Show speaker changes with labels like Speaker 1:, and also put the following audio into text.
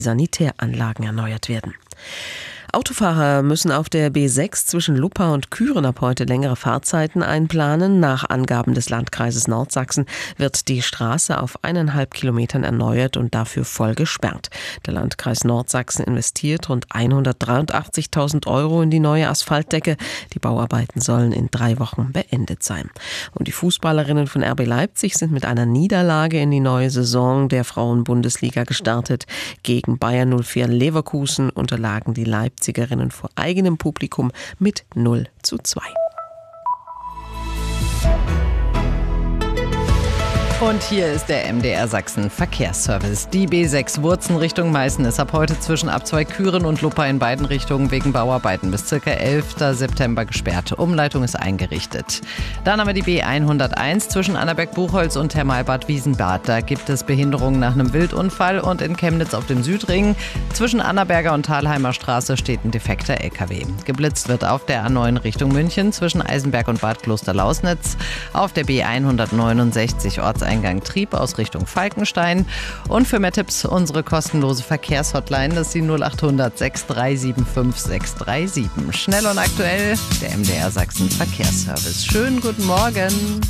Speaker 1: Sanitäranlagen erneuert werden. Autofahrer müssen auf der B6 zwischen Luppa und Kühren ab heute längere Fahrzeiten einplanen. Nach Angaben des Landkreises Nordsachsen wird die Straße auf 1,5 Kilometern erneuert und dafür voll gesperrt. Der Landkreis Nordsachsen investiert rund 183.000 € in die neue Asphaltdecke. Die Bauarbeiten sollen in 3 Wochen beendet sein. Und die Fußballerinnen von RB Leipzig sind mit einer Niederlage in die neue Saison der Frauen-Bundesliga gestartet. Gegen Bayer 04 Leverkusen unterlagen die Leipzigerinnen vor eigenem Publikum mit 0:2.
Speaker 2: Und hier ist der MDR Sachsen Verkehrsservice. Die B6 Wurzen Richtung Meißen ist ab heute zwischen Abzweig Kühren und Luppa in beiden Richtungen wegen Bauarbeiten bis ca. 11. September gesperrt. Umleitung ist eingerichtet. Dann haben wir die B101 zwischen Annaberg-Buchholz und Thermalbad Wiesenbad. Da gibt es Behinderungen nach einem Wildunfall und in Chemnitz auf dem Südring. Zwischen Annaberger und Thalheimer Straße steht ein defekter LKW. Geblitzt wird auf der A9 Richtung München zwischen Eisenberg und Bad Klosterlausnitz. Auf der B169 Ortseingang Trieb aus Richtung Falkenstein. Und für mehr Tipps unsere kostenlose Verkehrshotline, das ist die 0800 6375 637. Schnell und aktuell, der MDR Sachsen Verkehrsservice. Schönen guten Morgen.